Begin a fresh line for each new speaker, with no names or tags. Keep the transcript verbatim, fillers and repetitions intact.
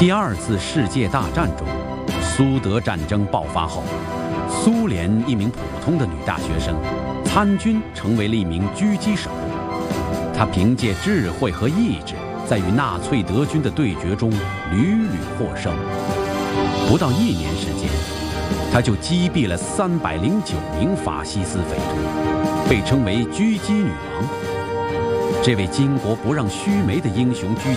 第二次世界大战中，苏德战争爆发后，苏联一名普通的女大学生参军，成为了一名狙击手。她凭借智慧和意志，在与纳粹德军的对决中屡屡获胜。不到一年时间，她就击毙了三百零九名法西斯匪徒，被称为狙击女王。这位巾帼不让须眉的英雄狙